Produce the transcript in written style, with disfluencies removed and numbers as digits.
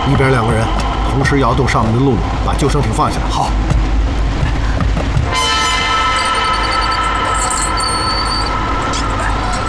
一边2个人同时摇动上面的辘轳，把救生艇放下。 好。